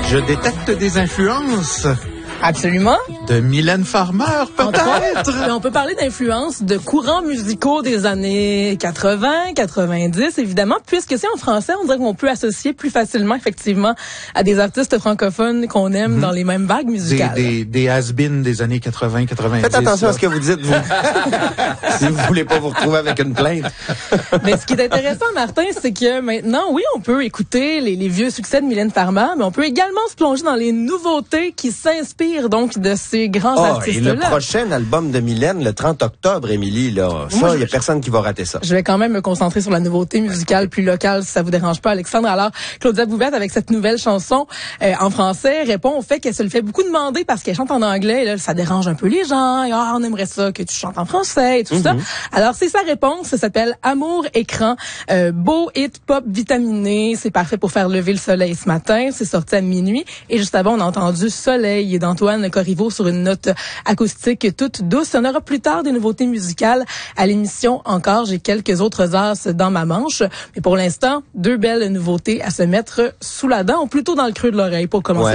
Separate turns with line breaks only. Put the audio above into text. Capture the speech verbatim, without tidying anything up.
Je détecte des influences.
Absolument.
De Mylène Farmer, peut-être.
On peut parler d'influence de courants musicaux des années quatre-vingts, quatre-vingt-dix, évidemment, puisque c'est en français, on dirait qu'on peut associer plus facilement, effectivement, à des artistes francophones qu'on aime mm-hmm. dans les mêmes vagues musicales.
Des, des, des has-been des années quatre-vingts, quatre-vingt-dix.
Faites attention
là.
à ce que vous dites, vous. Si vous voulez pas vous retrouver avec une plainte.
Mais ce qui est intéressant, Martin, c'est que maintenant, oui, on peut écouter les, les vieux succès de Mylène Farmer, mais on peut également se plonger dans les nouveautés qui s'inspirent donc de ces grands
oh,
artistes-là.
Et le prochain album de Mylène, le trente octobre, Émilie, là, ça, il y a personne qui va rater ça.
Je vais quand même me concentrer sur la nouveauté musicale plus locale, si ça vous dérange pas, Alexandre. Alors, Claudia Bouvette, avec cette nouvelle chanson euh, en français, répond au fait qu'elle se le fait beaucoup demander parce qu'elle chante en anglais. Et là, ça dérange un peu les gens. Et, ah, on aimerait ça que tu chantes en français et tout mm-hmm. ça. Alors, c'est sa réponse. Ça s'appelle Amour écran. Euh, beau hit pop vitaminé. C'est parfait pour faire lever le soleil ce matin. C'est sorti à minuit. Et juste avant, on a entendu Soleil d'Antoine Corriveau sur une note acoustique toute douce. On aura plus tard des nouveautés musicales à l'émission encore. J'ai quelques autres as dans ma manche. Mais pour l'instant, deux belles nouveautés à se mettre sous la dent, ou plutôt dans le creux de l'oreille pour commencer.
Ouais.